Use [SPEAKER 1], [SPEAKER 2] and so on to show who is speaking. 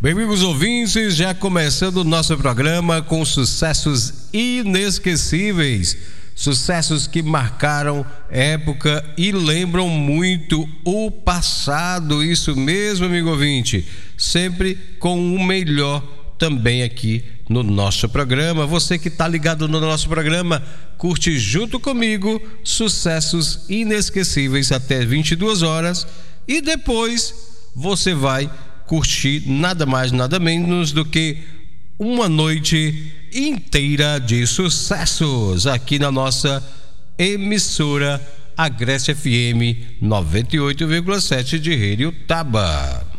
[SPEAKER 1] Bem, amigos ouvintes, já começando o nosso programa com sucessos inesquecíveis, sucessos que marcaram época e lembram muito o passado. Isso mesmo, amigo ouvinte, sempre com o melhor também aqui no nosso programa. Você que está ligado no nosso programa, curte junto comigo sucessos inesquecíveis até 22 horas e depois você vai curtir nada mais, nada menos do que uma noite inteira de sucessos aqui na nossa emissora Agreste FM 98,7 de Heriotaba.